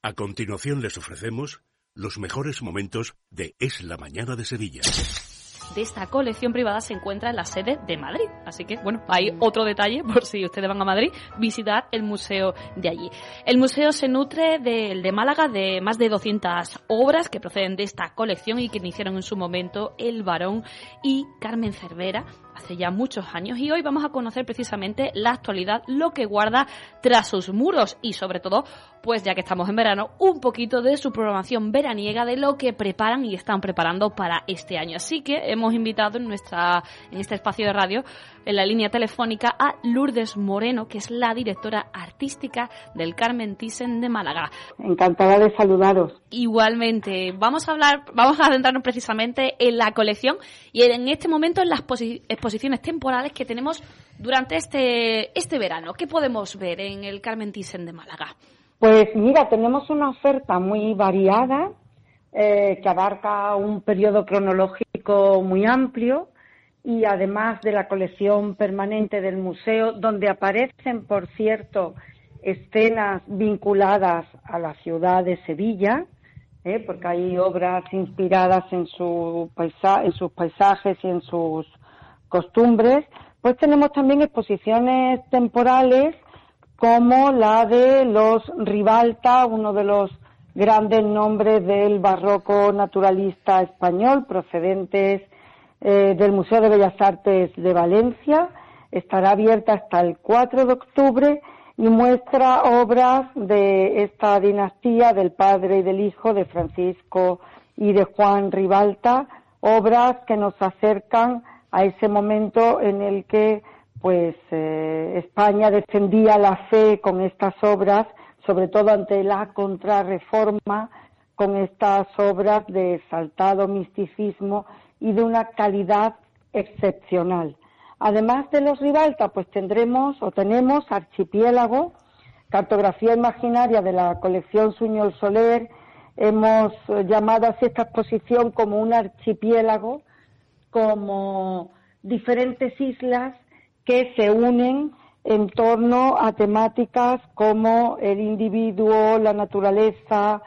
A continuación les ofrecemos los mejores momentos de Es la Mañana de Sevilla. De esta colección privada se encuentra en la sede de Madrid. Así que, bueno, hay otro detalle por si ustedes van a Madrid, visitar el museo de allí. El museo se nutre de Málaga de más de 200 obras que proceden de esta colección y que iniciaron en su momento el Barón y Carmen Cervera hace ya muchos años. Y hoy vamos a conocer precisamente la actualidad, lo que guarda tras sus muros y, sobre todo, pues ya que estamos en verano, un poquito de su programación veraniega, de lo que preparan y están preparando para este año. Así que hemos invitado en este espacio de radio, en la línea telefónica, a Lourdes Moreno, que es la directora artística del Carmen Thyssen de Málaga. Encantada de saludaros. Igualmente, vamos a centrarnos precisamente en la colección y en este momento en las exposiciones temporales que tenemos durante este verano. ¿Qué podemos ver en el Carmen Thyssen de Málaga? Pues mira, tenemos una oferta muy variada que abarca un periodo cronológico muy amplio y además de la colección permanente del museo, donde aparecen, por cierto, escenas vinculadas a la ciudad de Sevilla, porque hay obras inspiradas en sus paisajes y en sus costumbres. Pues tenemos también exposiciones temporales como la de los Ribalta, uno de los grandes nombres del barroco naturalista español, procedentes del Museo de Bellas Artes de Valencia. Estará abierta hasta el 4 de octubre y muestra obras de esta dinastía, del padre y del hijo, de Francisco y de Juan Ribalta, obras que nos acercan a ese momento en el que España defendía la fe con estas obras, sobre todo ante la contrarreforma, con estas obras de exaltado misticismo y de una calidad excepcional. Además de los Ribalta, pues tenemos Archipiélago, cartografía imaginaria de la colección Suñol Soler. Hemos llamado así esta exposición como un archipiélago, como diferentes islas que se unen en torno a temáticas como el individuo, la naturaleza,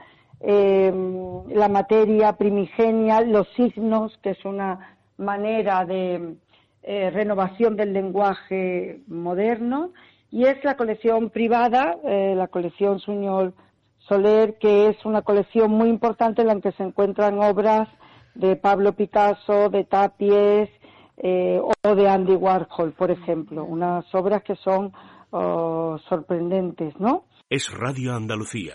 la materia primigenia, los signos, que es una manera de renovación del lenguaje moderno, y es la colección privada, la colección Suñol Soler, que es una colección muy importante en la que se encuentran obras de Pablo Picasso, de Tapies, o de Andy Warhol, por ejemplo, unas obras que son sorprendentes, ¿no? Es Radio Andalucía.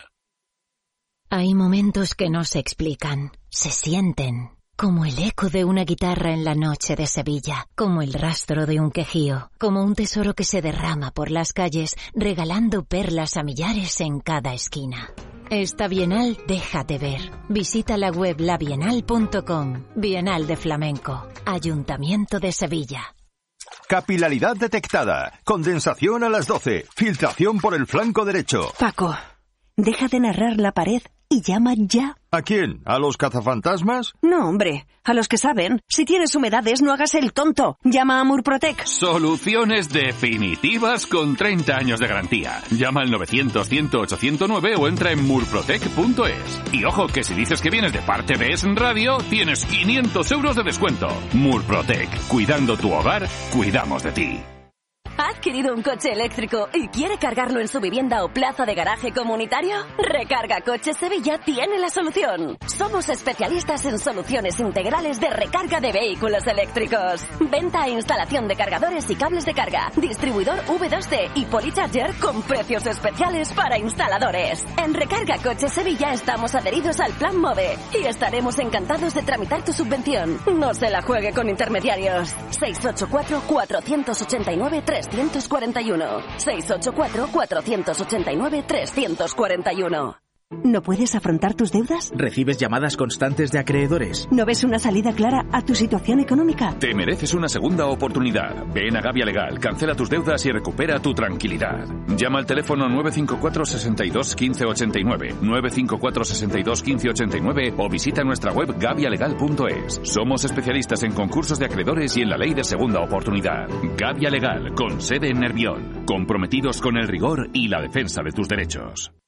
Hay momentos que no se explican, se sienten, como el eco de una guitarra en la noche de Sevilla, como el rastro de un quejío, como un tesoro que se derrama por las calles, regalando perlas a millares en cada esquina. Esta Bienal déjate ver. Visita la web labienal.com. Bienal de Flamenco. Ayuntamiento de Sevilla. Capilaridad detectada. Condensación a las 12. Filtración por el flanco derecho. Paco, deja de narrar la pared y llama ya. ¿A quién? ¿A los cazafantasmas? No, hombre, a los que saben. Si tienes humedades, no hagas el tonto. Llama a Murprotec. Soluciones definitivas con 30 años de garantía. Llama al 900-108-109 o entra en murprotec.es. Y ojo, que si dices que vienes de parte de Es Radio, tienes 500 euros de descuento. Murprotec. Cuidando tu hogar, cuidamos de ti. ¿Ha adquirido un coche eléctrico y quiere cargarlo en su vivienda o plaza de garaje comunitario? Recarga Coches Sevilla tiene la solución. Somos especialistas en soluciones integrales de recarga de vehículos eléctricos. Venta e instalación de cargadores y cables de carga. Distribuidor V2D y Polycharger con precios especiales para instaladores. En Recarga Coches Sevilla estamos adheridos al Plan MOVE y estaremos encantados de tramitar tu subvención. No se la juegue con intermediarios. 684-489-341. 684-489-341. ¿No puedes afrontar tus deudas? ¿Recibes llamadas constantes de acreedores? ¿No ves una salida clara a tu situación económica? Te mereces una segunda oportunidad. Ven a Gavia Legal, cancela tus deudas y recupera tu tranquilidad. Llama al teléfono 954 62 15 89, 954 62 15 89 o visita nuestra web gavialegal.es. Somos especialistas en concursos de acreedores y en la ley de segunda oportunidad. Gavia Legal, con sede en Nervión. Comprometidos con el rigor y la defensa de tus derechos.